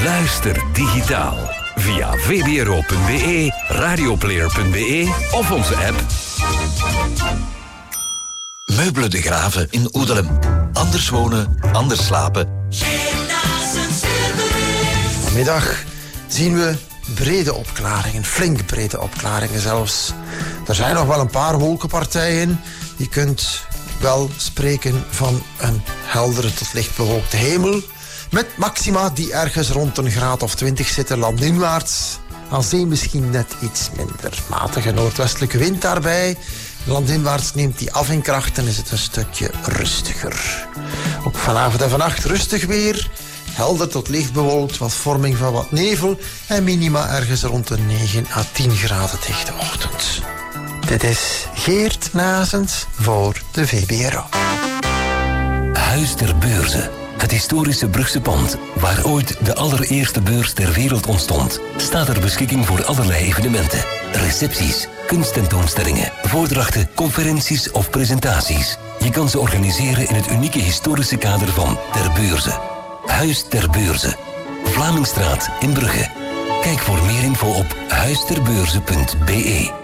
Luister digitaal. Via vbro.be, radioplayer.be of onze app. Meubelen de Graven in Oedelem. Anders wonen, anders slapen. Vanmiddag zien we brede opklaringen, flink brede opklaringen zelfs. Er zijn nog wel een paar wolkenpartijen. Je kunt wel spreken van een heldere tot licht bewolkte hemel. Met maxima die ergens rond een graad of 20 zitten landinwaarts. Aan zee misschien net iets minder. Matige noordwestelijke wind daarbij. Landinwaarts neemt die af in kracht en is het een stukje rustiger. Ook vanavond en vannacht rustig weer. Helder tot licht bewolkt, wat vorming van wat nevel. En minima ergens rond de 9 à 10 graden tegen de ochtend. Dit is Geert Nazens voor de VBRO. Huis ter Beurze. Het historische Brugse pand, waar ooit de allereerste beurs ter wereld ontstond, staat ter beschikking voor allerlei evenementen. Recepties, kunsttentoonstellingen, voordrachten, conferenties of presentaties. Je kan ze organiseren in het unieke historische kader van Ter Beurze. Huis ter Beurze. Vlamingstraat in Brugge. Kijk voor meer info op huisterbeurze.be.